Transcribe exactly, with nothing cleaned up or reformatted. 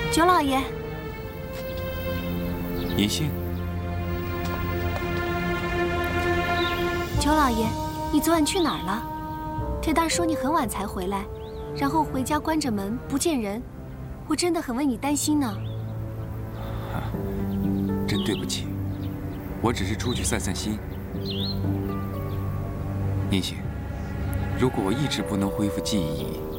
九老爷， 银杏， 九老爷，你昨晚去哪儿了？铁蛋说你很晚才回来，然后回家关着门不见人，我真的很为你担心呢。 啊，真对不起，我只是出去散散心。银杏，如果我一直不能恢复记忆，